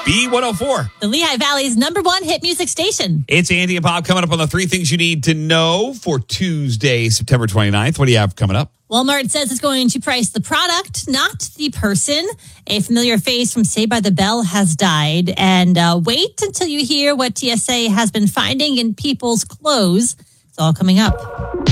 B104. The Lehigh Valley's #1 hit music station. It's Andy and Bob coming up on the 3 things you need to know for Tuesday, September 29th. What do you have coming up? Walmart says it's going to price the product, not the person. A familiar face from Saved by the Bell has died. And wait until you hear what TSA has been finding in people's clothes. It's all coming up.